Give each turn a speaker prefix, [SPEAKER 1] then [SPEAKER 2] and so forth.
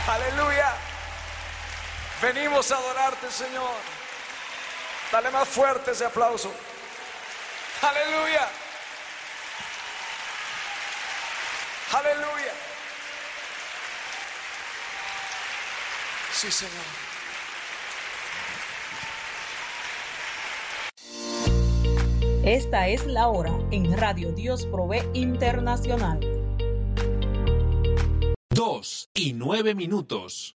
[SPEAKER 1] Aleluya. Venimos a adorarte, Señor. Dale más fuerte ese aplauso. Aleluya. Aleluya. Sí, Señor.
[SPEAKER 2] Esta es la hora en Radio Dios Provee Internacional.
[SPEAKER 3] 2:09.